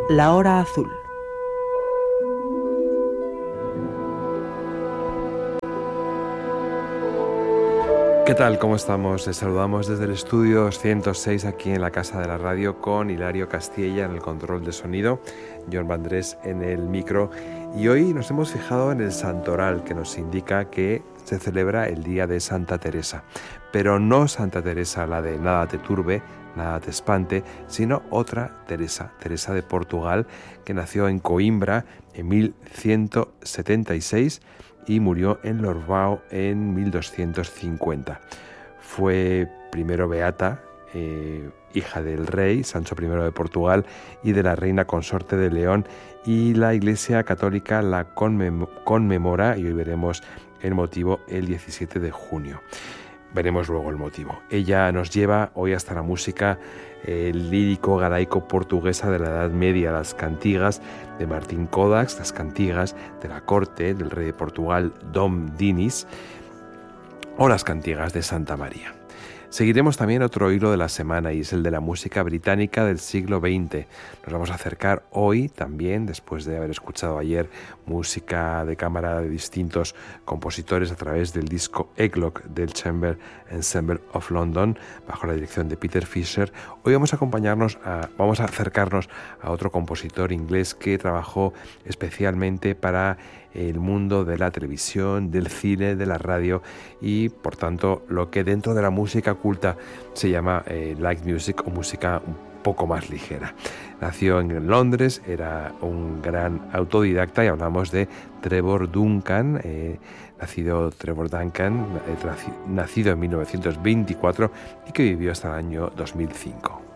La Hora Azul. ¿Qué tal? ¿Cómo estamos? Les saludamos desde el estudio 106 aquí en la Casa de la Radio con Hilario Castilla en el control de sonido, John Vandrés en el micro, y hoy nos hemos fijado en el santoral que nos indica que se celebra el Día de Santa Teresa, pero no Santa Teresa la de nada te turbe, nada te espante, sino otra Teresa, Teresa de Portugal, que nació en Coimbra en 1176 y murió en Lorbao en 1250. Fue primero beata, hija del rey Sancho I de Portugal y de la reina consorte de León, y la Iglesia Católica la conmemora, y hoy veremos el motivo, el 17 de junio. Veremos luego el motivo. Ella nos lleva hoy hasta la música lírico-galaico portuguesa de la Edad Media, las cantigas de Martín Codax, las cantigas de la corte del rey de Portugal, Dom Dinis, o las cantigas de Santa María. Seguiremos también otro hilo de la semana, y es el de la música británica del siglo XX. Nos vamos a acercar hoy también, después de haber escuchado ayer música de cámara de distintos compositores a través del disco Eglock del Chamber Ensemble of London, bajo la dirección de Peter Fisher. Hoy vamos a acercarnos a otro compositor inglés que trabajó especialmente para el mundo de la televisión, del cine, de la radio, y por tanto lo que dentro de la música culta se llama light music, o música un poco más ligera. Nació en Londres, era un gran autodidacta, y hablamos de Trevor Duncan, nacido en 1924 y que vivió hasta el año 2005.